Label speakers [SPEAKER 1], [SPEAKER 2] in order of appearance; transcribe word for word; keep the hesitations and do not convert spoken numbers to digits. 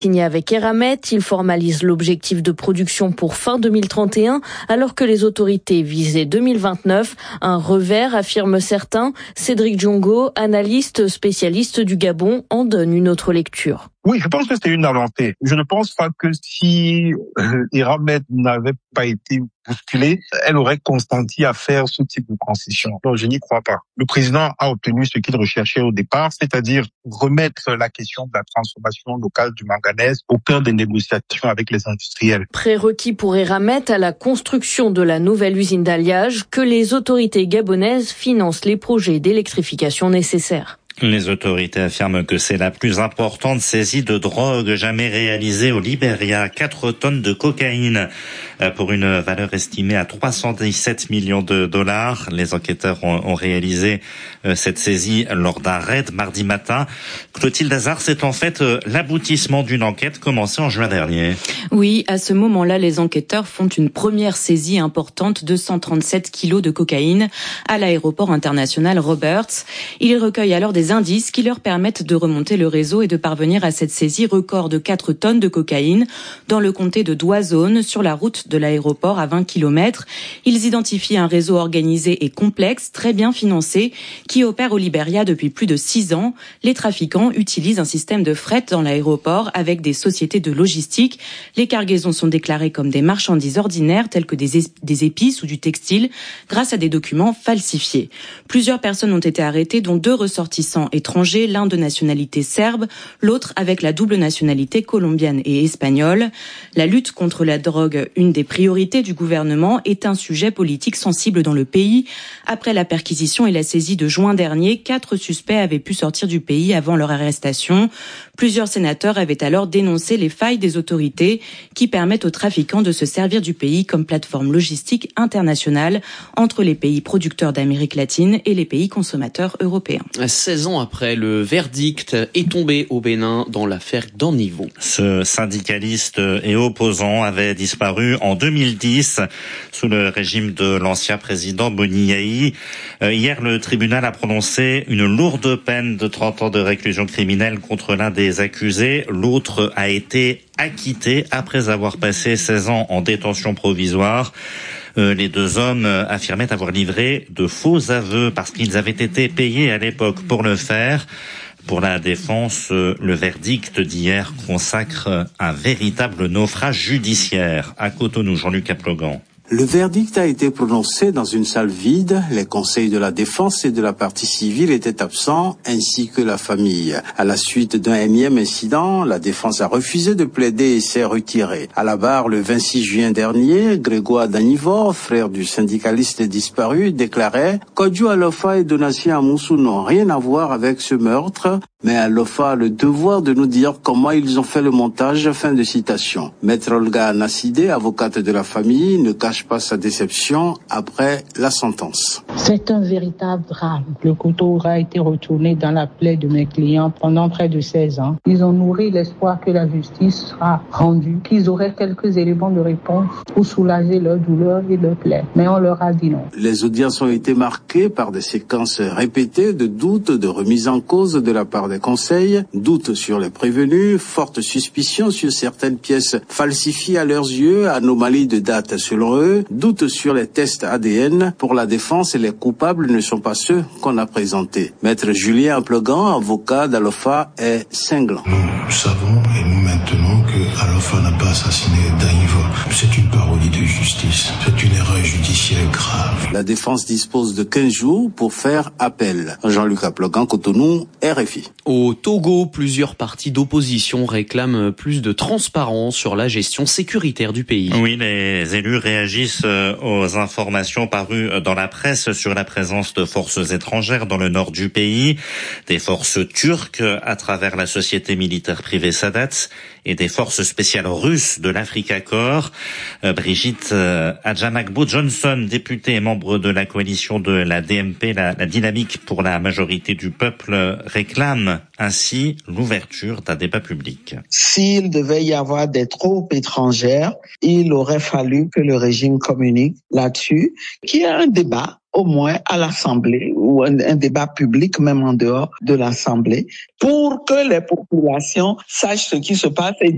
[SPEAKER 1] Signé avec Eramet, il formalise l'objectif de production pour fin deux mille trente et un, alors que les autorités visaient deux mille vingt-neuf. Un revers, affirment certains. Cédric Djongo, analyste spécialiste du Gabon, en donne une autre lecture.
[SPEAKER 2] Oui, je pense que c'est une avancée. Je ne pense pas que si euh, Eramet n'avait pas été bousculée, elle aurait consenti à faire ce type de concession. Donc, je n'y crois pas. Le président a obtenu ce qu'il recherchait au départ, c'est-à-dire remettre la question de la transformation locale du manganèse au cœur des négociations avec les industriels.
[SPEAKER 1] Prérequis pour Eramet à la construction de la nouvelle usine d'alliage, que les autorités gabonaises financent les projets d'électrification nécessaires.
[SPEAKER 3] Les autorités affirment que c'est la plus importante saisie de drogue jamais réalisée au Libéria. Quatre tonnes de cocaïne pour une valeur estimée à trois cent dix-sept millions de dollars. Les enquêteurs ont, ont réalisé cette saisie lors d'un raid mardi matin. Clotilde Hazard, c'est en fait l'aboutissement d'une enquête commencée en juin dernier.
[SPEAKER 4] Oui, à ce moment-là, les enquêteurs font une première saisie importante de cent trente-sept kilos de cocaïne à l'aéroport international Roberts. Ils recueillent alors des indices qui leur permettent de remonter le réseau et de parvenir à cette saisie record de quatre tonnes de cocaïne dans le comté de Douazone, sur la route de l'aéroport à vingt kilomètres. Ils identifient un réseau organisé et complexe, très bien financé, qui opère au Libéria depuis plus de six ans. Les trafiquants utilisent un système de fret dans l'aéroport avec des sociétés de logistique. Les cargaisons sont déclarées comme des marchandises ordinaires telles que des, des épices ou du textile grâce à des documents falsifiés. Plusieurs personnes ont été arrêtées, dont deux ressortissants étrangers, l'un de nationalité serbe, l'autre avec la double nationalité colombienne et espagnole. La lutte contre la drogue, une des priorités du gouvernement, est un sujet politique sensible dans le pays. Après la perquisition et la saisie de juin dernier, quatre suspects avaient pu sortir du pays avant leur arrestation. Plusieurs sénateurs avaient alors dénoncé les failles des autorités qui permettent aux trafiquants de se servir du pays comme plateforme logistique internationale entre les pays producteurs d'Amérique latine et les pays consommateurs européens.
[SPEAKER 5] seize ans après, le verdict est tombé au Bénin dans l'affaire d'Orniveau.
[SPEAKER 3] Ce syndicaliste et opposant avait disparu en deux mille dix sous le régime de l'ancien président Boni Yayi. Hier, le tribunal a prononcé une lourde peine de trente ans de réclusion criminelle contre l'un des accusés. L'autre a été acquitté après avoir passé seize ans en détention provisoire. Euh, les deux hommes affirmaient avoir livré de faux aveux parce qu'ils avaient été payés à l'époque pour le faire. Pour la défense, euh, le verdict d'hier consacre un véritable naufrage judiciaire. À Cotonou, Jean-Luc Aplogan.
[SPEAKER 6] Le verdict a été prononcé dans une salle vide. Les conseils de la défense et de la partie civile étaient absents, ainsi que la famille. À la suite d'un énième incident, la défense a refusé de plaider et s'est retirée. À la barre, le vingt-six juin dernier, Grégoire Danivor, frère du syndicaliste disparu, déclarait « Kodjo Alofa et Donatien Amoussou n'ont rien à voir avec ce meurtre, mais Alofa a le devoir de nous dire comment ils ont fait le montage ». Fin de citation. Maître Olga Nassidé, avocate de la famille, ne cache pas sa déception après la sentence.
[SPEAKER 7] C'est un véritable drame. Le couteau aura été retourné dans la plaie de mes clients pendant près de seize ans. Ils ont nourri l'espoir que la justice sera rendue, qu'ils auraient quelques éléments de réponse pour soulager leur douleur et leur plaie. Mais on leur a dit non.
[SPEAKER 6] Les audiences ont été marquées par des séquences répétées de doutes, de remise en cause de la part des conseils, doutes sur les prévenus, fortes suspicions sur certaines pièces falsifiées à leurs yeux, anomalies de date selon eux, doute sur les tests A D N. Pour la défense, les coupables ne sont pas ceux qu'on a présentés. Maître Julien Aplegan, avocat d'Alofa, est cinglant.
[SPEAKER 8] Nous savons et nous maintenons que Alofa n'a pas assassiné Danivor. C'est une parodie de justice. C'est une erreur judiciaire grave.
[SPEAKER 6] La défense dispose de quinze jours pour faire appel. Jean-Luc Aplegan, Cotonou, R F I.
[SPEAKER 5] Au Togo, plusieurs partis d'opposition réclament plus de transparence sur la gestion sécuritaire du pays.
[SPEAKER 3] Oui, les élus réagissent aux informations parues dans la presse sur la présence de forces étrangères dans le nord du pays, des forces turques à travers la société militaire privée Sadat et des forces spéciales russes de l'Africa Corps. Euh, Brigitte euh, Adjamakbo-Johnson, députée et membre de la coalition de la D M P, la, la dynamique pour la majorité du peuple, réclame ainsi l'ouverture d'un débat public.
[SPEAKER 9] S'il devait y avoir des troupes étrangères, il aurait fallu que le régime communique là-dessus, qu'il y ait un débat au moins à l'Assemblée, ou un, un débat public, même en dehors de l'Assemblée, pour que les populations sachent ce qui se passe et